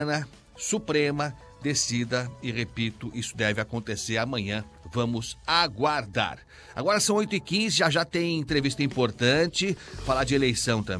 Suprema decida, e repito, isso deve acontecer amanhã. Vamos aguardar. Agora são 8h15, já tem entrevista importante, falar de eleição também.